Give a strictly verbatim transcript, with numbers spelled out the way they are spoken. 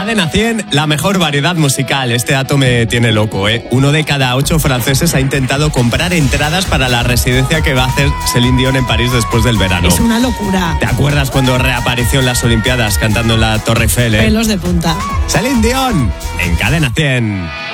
Cadena cien, la mejor variedad musical. Este dato me tiene loco, ¿eh? Uno de cada ocho franceses ha intentado comprar entradas para la residencia que va a hacer Celine Dion en París después del verano. Es una locura. ¿Te acuerdas cuando reapareció en las Olimpiadas cantando en la Torre Eiffel, eh? Pelos de punta. Celine Dion, en Cadena cien.